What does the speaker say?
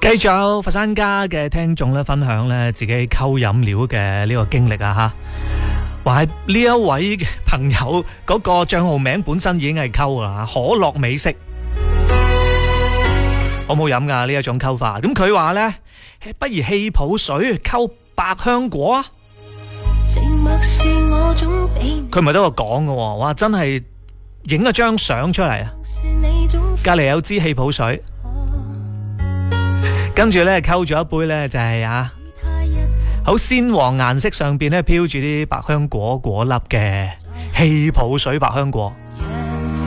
繼續有佛山家嘅聽眾咧分享咧自己溝飲料嘅呢個經歷啊吓，話係呢一位朋友嗰個賬號名本身已經係溝啦，可樂美式，我冇飲噶呢一種溝法。咁佢話咧，不如氣泡水溝百香果啊。佢唔係得我講嘅，哇真係影咗張相出嚟啊！隔籬有支氣泡水。跟住咧溝咗一杯咧就係好鮮黃顏色，上邊咧飄住啲百香果果粒嘅氣泡水百香果。